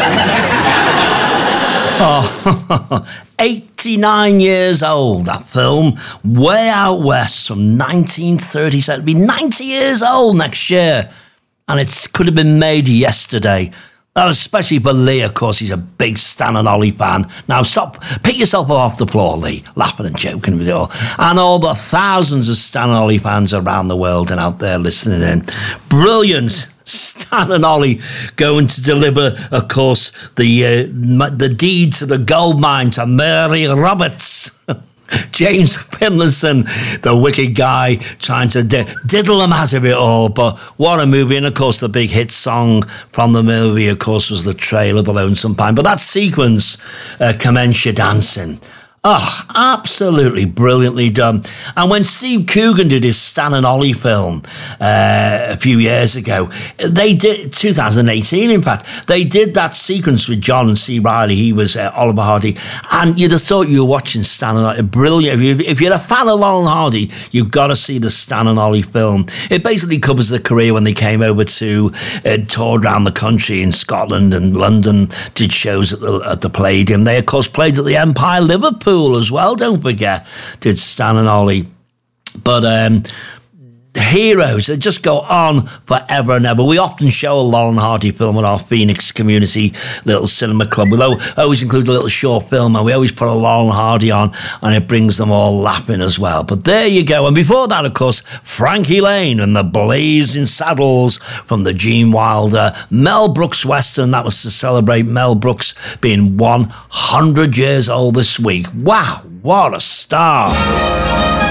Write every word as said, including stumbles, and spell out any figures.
Oh, eighty-nine years old, that film, Way Out West from nineteen thirty-seven. It'll be ninety years old next year, and it could have been made yesterday. Now, especially for Lee, of course, he's a big Stan and Ollie fan. Now, stop, pick yourself up off the floor, Lee, laughing and joking with it all. And all the thousands of Stan and Ollie fans around the world and out there listening in. Brilliant. Stan and Ollie going to deliver, of course, the uh, the deeds of the gold mine to Mary Roberts. James Finlayson, the wicked guy, trying to d- diddle them out of it all. But what a movie. And, of course, the big hit song from the movie, of course, was The Trail of the Lonesome Pine. But that sequence, uh, Commence Your Dancing, oh, absolutely brilliantly done. And when Steve Coogan did his Stan and Ollie film uh, a few years ago, they did, twenty eighteen in fact, they did that sequence with John C. Reilly. He was uh, Oliver Hardy. And you'd have thought you were watching Stan and Ollie. Brilliant. If, you, if you're a fan of Laurel and Hardy, you've got to see the Stan and Ollie film. It basically covers the career when they came over to uh, toured around the country in Scotland and London, did shows at the, at the Palladium. They, of course, played at the Empire Liverpool as well, don't forget, did Stan and Ollie. But um, heroes, they just go on forever and ever. We often show a Laurel and Hardy film at our Phoenix community little cinema club. We always include a little short film, and we always put a Laurel and Hardy on, and it brings them all laughing as well. But there you go. And before that, of course, Frankie Lane and the Blazing Saddles from the Gene Wilder Mel Brooks Western. That was to celebrate Mel Brooks being one hundred years old this week. Wow, what a star.